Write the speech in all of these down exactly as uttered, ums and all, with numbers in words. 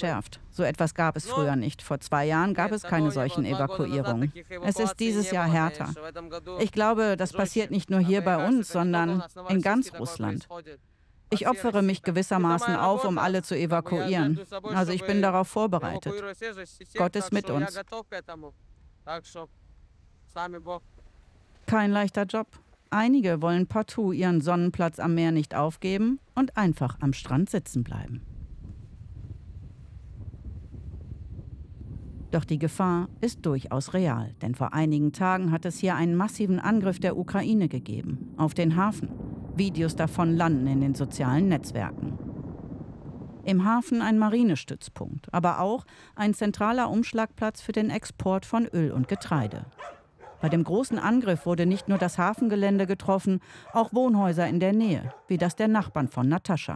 verschärft. So etwas gab es früher nicht. Vor zwei Jahren gab es keine solchen Evakuierungen. Es ist dieses Jahr härter. Ich glaube, das passiert nicht nur hier bei uns, sondern in ganz Russland. Ich opfere mich gewissermaßen auf, um alle zu evakuieren. Also ich bin darauf vorbereitet. Gott ist mit uns. Kein leichter Job. Einige wollen partout ihren Sonnenplatz am Meer nicht aufgeben und einfach am Strand sitzen bleiben. Doch die Gefahr ist durchaus real, denn vor einigen Tagen hat es hier einen massiven Angriff der Ukraine gegeben, auf den Hafen. Videos davon landen in den sozialen Netzwerken. Im Hafen ein Marinestützpunkt, aber auch ein zentraler Umschlagplatz für den Export von Öl und Getreide. Bei dem großen Angriff wurde nicht nur das Hafengelände getroffen, auch Wohnhäuser in der Nähe, wie das der Nachbarn von Natascha.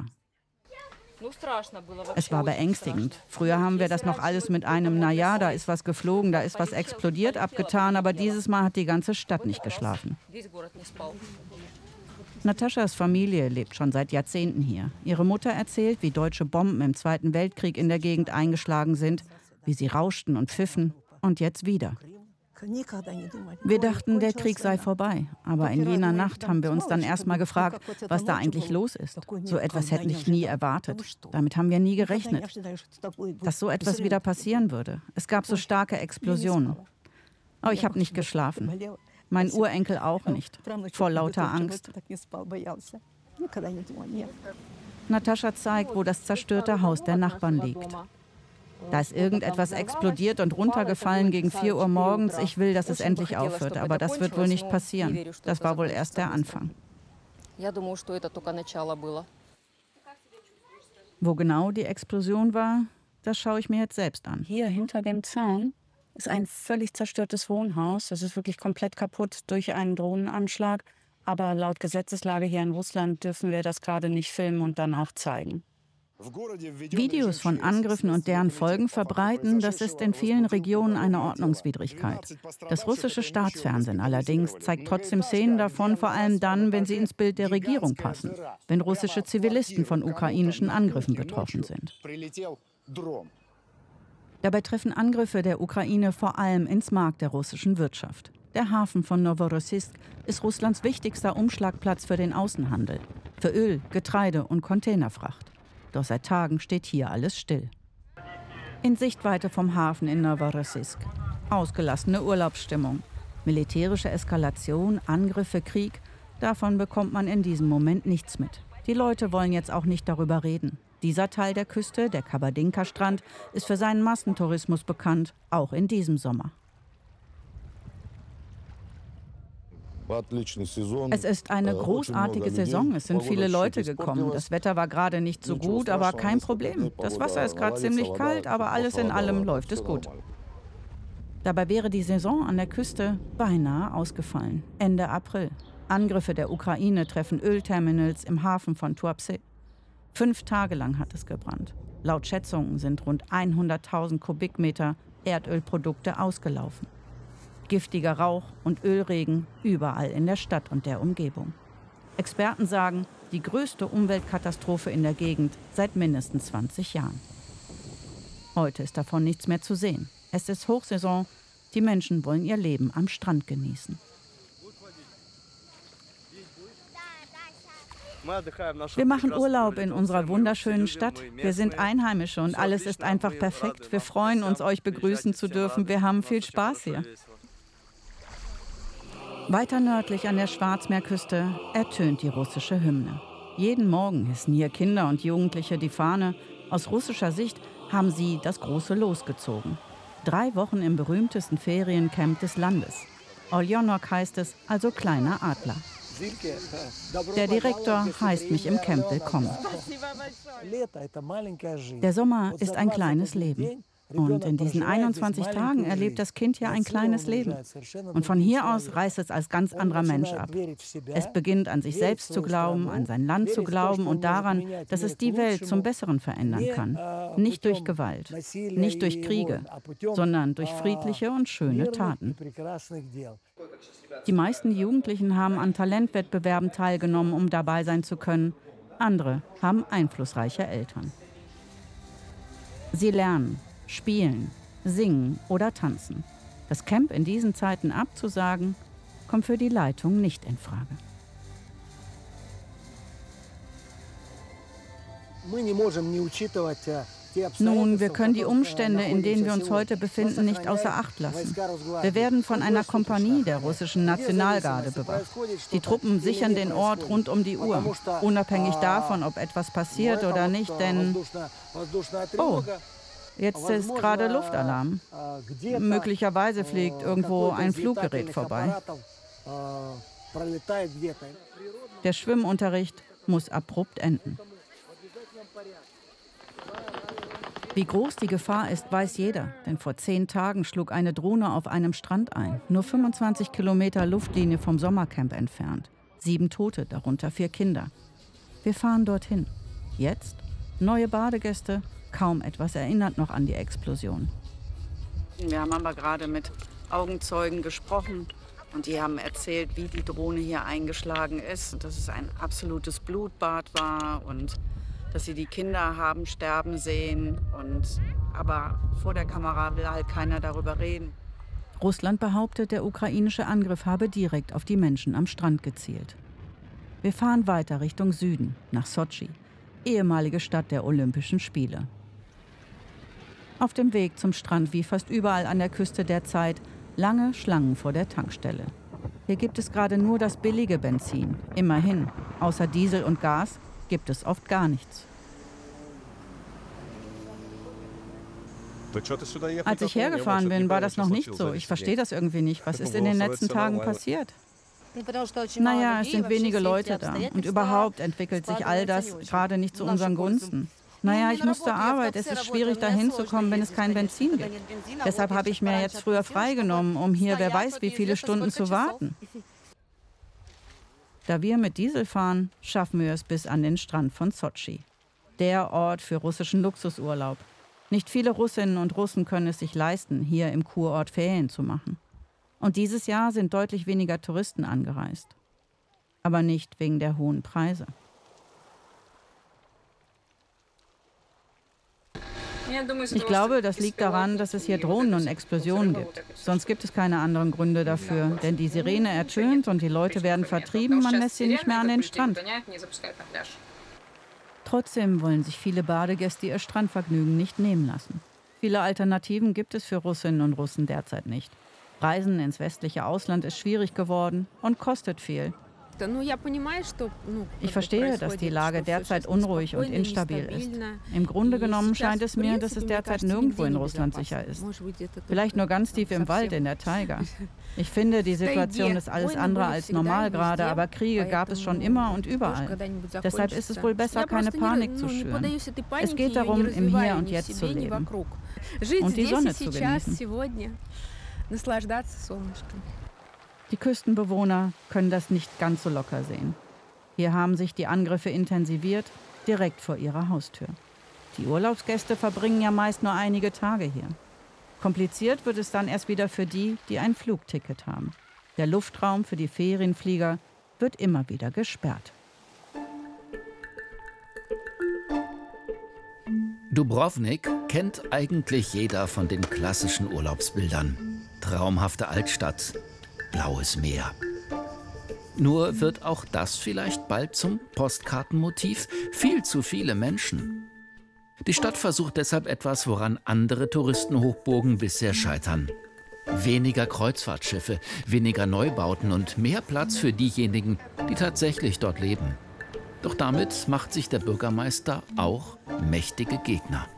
Es war beängstigend. Früher haben wir das noch alles mit einem, naja, da ist was geflogen, da ist was explodiert, abgetan, aber dieses Mal hat die ganze Stadt nicht geschlafen. Nataschas Familie lebt schon seit Jahrzehnten hier. Ihre Mutter erzählt, wie deutsche Bomben im Zweiten Weltkrieg in der Gegend eingeschlagen sind, wie sie rauschten und pfiffen und jetzt wieder. Wir dachten, der Krieg sei vorbei. Aber in jener Nacht haben wir uns dann erst mal gefragt, was da eigentlich los ist. So etwas hätte ich nie erwartet. Damit haben wir nie gerechnet, dass so etwas wieder passieren würde. Es gab so starke Explosionen. Aber ich habe nicht geschlafen. Mein Urenkel auch nicht. Vor lauter Angst. Natascha zeigt, wo das zerstörte Haus der Nachbarn liegt. Da ist irgendetwas explodiert und runtergefallen gegen vier Uhr morgens. Ich will, dass es endlich aufhört, aber das wird wohl nicht passieren. Das war wohl erst der Anfang. Wo genau die Explosion war, das schaue ich mir jetzt selbst an. Hier hinter dem Zaun ist ein völlig zerstörtes Wohnhaus. Das ist wirklich komplett kaputt durch einen Drohnenanschlag. Aber laut Gesetzeslage hier in Russland dürfen wir das gerade nicht filmen und dann auch zeigen. Videos von Angriffen und deren Folgen verbreiten, das ist in vielen Regionen eine Ordnungswidrigkeit. Das russische Staatsfernsehen allerdings zeigt trotzdem Szenen davon, vor allem dann, wenn sie ins Bild der Regierung passen, wenn russische Zivilisten von ukrainischen Angriffen betroffen sind. Dabei treffen Angriffe der Ukraine vor allem ins Mark der russischen Wirtschaft. Der Hafen von Noworossijsk ist Russlands wichtigster Umschlagplatz für den Außenhandel, für Öl, Getreide und Containerfracht. Doch seit Tagen steht hier alles still. In Sichtweite vom Hafen in Noworossijsk. Ausgelassene Urlaubsstimmung. Militärische Eskalation, Angriffe, Krieg. Davon bekommt man in diesem Moment nichts mit. Die Leute wollen jetzt auch nicht darüber reden. Dieser Teil der Küste, der Kabardinka-Strand, ist für seinen Massentourismus bekannt, auch in diesem Sommer. Es ist eine großartige Saison. Es sind viele Leute gekommen. Das Wetter war gerade nicht so gut, aber kein Problem. Das Wasser ist gerade ziemlich kalt, aber alles in allem läuft es gut. Dabei wäre die Saison an der Küste beinahe ausgefallen. Ende April. Angriffe der Ukraine treffen Ölterminals im Hafen von Tuapse. Fünf Tage lang hat es gebrannt. Laut Schätzungen sind rund hunderttausend Kubikmeter Erdölprodukte ausgelaufen. Giftiger Rauch und Ölregen überall in der Stadt und der Umgebung. Experten sagen, die größte Umweltkatastrophe in der Gegend seit mindestens zwanzig Jahren. Heute ist davon nichts mehr zu sehen. Es ist Hochsaison, die Menschen wollen ihr Leben am Strand genießen. Wir machen Urlaub in unserer wunderschönen Stadt. Wir sind Einheimische und alles ist einfach perfekt. Wir freuen uns, euch begrüßen zu dürfen. Wir haben viel Spaß hier. Weiter nördlich an der Schwarzmeerküste ertönt die russische Hymne. Jeden Morgen hissen hier Kinder und Jugendliche die Fahne. Aus russischer Sicht haben sie das große Los gezogen. Drei Wochen im berühmtesten Feriencamp des Landes. Oljonok heißt es, also kleiner Adler. Der Direktor heißt mich im Camp willkommen. Der Sommer ist ein kleines Leben. Und in diesen einundzwanzig Tagen erlebt das Kind ja ein kleines Leben. Und von hier aus reißt es als ganz anderer Mensch ab. Es beginnt an sich selbst zu glauben, an sein Land zu glauben und daran, dass es die Welt zum Besseren verändern kann. Nicht durch Gewalt, nicht durch Kriege, sondern durch friedliche und schöne Taten. Die meisten Jugendlichen haben an Talentwettbewerben teilgenommen, um dabei sein zu können. Andere haben einflussreiche Eltern. Sie lernen, spielen, singen oder tanzen. Das Camp in diesen Zeiten abzusagen, kommt für die Leitung nicht in Frage. Nun, wir können die Umstände, in denen wir uns heute befinden, nicht außer Acht lassen. Wir werden von einer Kompanie der russischen Nationalgarde bewacht. Die Truppen sichern den Ort rund um die Uhr, unabhängig davon, ob etwas passiert oder nicht, denn... Oh, jetzt ist gerade Luftalarm. Möglicherweise fliegt irgendwo ein Fluggerät vorbei. Der Schwimmunterricht muss abrupt enden. Wie groß die Gefahr ist, weiß jeder, denn vor zehn Tagen schlug eine Drohne auf einem Strand ein, nur fünfundzwanzig Kilometer Luftlinie vom Sommercamp entfernt. Sieben Tote, darunter vier Kinder. Wir fahren dorthin. Jetzt neue Badegäste, kaum etwas erinnert noch an die Explosion. Wir haben aber gerade mit Augenzeugen gesprochen und die haben erzählt, wie die Drohne hier eingeschlagen ist und dass es ein absolutes Blutbad war und dass sie die Kinder haben sterben sehen. Und, aber vor der Kamera will halt keiner darüber reden. Russland behauptet, der ukrainische Angriff habe direkt auf die Menschen am Strand gezielt. Wir fahren weiter Richtung Süden, nach Sotschi, ehemalige Stadt der Olympischen Spiele. Auf dem Weg zum Strand, wie fast überall an der Küste derzeit, lange Schlangen vor der Tankstelle. Hier gibt es gerade nur das billige Benzin. Immerhin, außer Diesel und Gas gibt es oft gar nichts. Als ich hergefahren bin, war das noch nicht so. Ich verstehe das irgendwie nicht. Was ist in den letzten Tagen passiert? Naja, es sind wenige Leute da. Und überhaupt entwickelt sich all das gerade nicht zu unseren Gunsten. Naja, ich muss zur Arbeit. Es ist schwierig, da hinzukommen, wenn es kein Benzin gibt. Deshalb habe ich mir jetzt früher freigenommen, um hier wer weiß wie viele Stunden zu warten. Da wir mit Diesel fahren, schaffen wir es bis an den Strand von Sotschi. Der Ort für russischen Luxusurlaub. Nicht viele Russinnen und Russen können es sich leisten, hier im Kurort Ferien zu machen. Und dieses Jahr sind deutlich weniger Touristen angereist. Aber nicht wegen der hohen Preise. Ich glaube, das liegt daran, dass es hier Drohnen und Explosionen gibt. Sonst gibt es keine anderen Gründe dafür. Denn die Sirene ertönt und die Leute werden vertrieben, man lässt sie nicht mehr an den Strand. Trotzdem wollen sich viele Badegäste ihr Strandvergnügen nicht nehmen lassen. Viele Alternativen gibt es für Russinnen und Russen derzeit nicht. Reisen ins westliche Ausland ist schwierig geworden und kostet viel. Ich verstehe, dass die Lage derzeit unruhig und instabil ist. Im Grunde genommen scheint es mir, dass es derzeit nirgendwo in Russland sicher ist. Vielleicht nur ganz tief im Wald in der Taiga. Ich finde, die Situation ist alles andere als normal gerade, aber Kriege gab es schon immer und überall. Deshalb ist es wohl besser, keine Panik zu schüren. Es geht darum, im Hier und Jetzt zu leben und die Sonne zu genießen. Die Küstenbewohner können das nicht ganz so locker sehen. Hier haben sich die Angriffe intensiviert, direkt vor ihrer Haustür. Die Urlaubsgäste verbringen ja meist nur einige Tage hier. Kompliziert wird es dann erst wieder für die, die ein Flugticket haben. Der Luftraum für die Ferienflieger wird immer wieder gesperrt. Dubrovnik kennt eigentlich jeder von den klassischen Urlaubsbildern. Traumhafte Altstadt, blaues Meer. Nur wird auch das vielleicht bald zum Postkartenmotiv? Viel zu viele Menschen. Die Stadt versucht deshalb etwas, woran andere Touristenhochburgen bisher scheitern. Weniger Kreuzfahrtschiffe, weniger Neubauten und mehr Platz für diejenigen, die tatsächlich dort leben. Doch damit macht sich der Bürgermeister auch mächtige Gegner.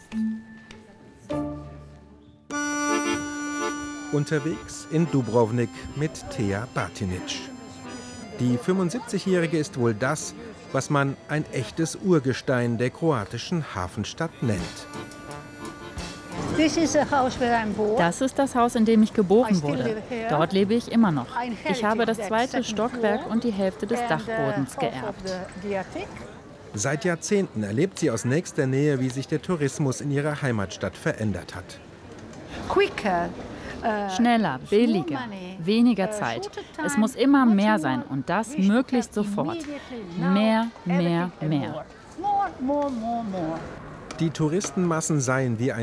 Unterwegs in Dubrovnik mit Thea Batinic. Die fünfundsiebzigjährige ist wohl das, was man ein echtes Urgestein der kroatischen Hafenstadt nennt. Das ist das Haus, in dem ich geboren wurde. Dort lebe ich immer noch. Ich habe das zweite Stockwerk und die Hälfte des Dachbodens geerbt. Seit Jahrzehnten erlebt sie aus nächster Nähe, wie sich der Tourismus in ihrer Heimatstadt verändert hat. Schneller, billiger, weniger Zeit. Es muss immer mehr sein und das möglichst sofort. Mehr, mehr, mehr. Die Touristenmassen seien wie ein